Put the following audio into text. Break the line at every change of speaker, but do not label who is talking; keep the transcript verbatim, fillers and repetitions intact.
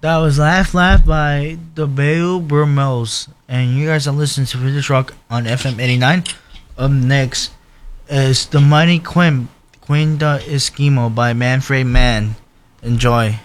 That was Laugh Laugh by the Bayou Burmels. And you guys are listening to British Rock on F M eighty-nine. Up next is The Mighty Queen, Queen da Esquimo by Manfred Mann. Enjoy.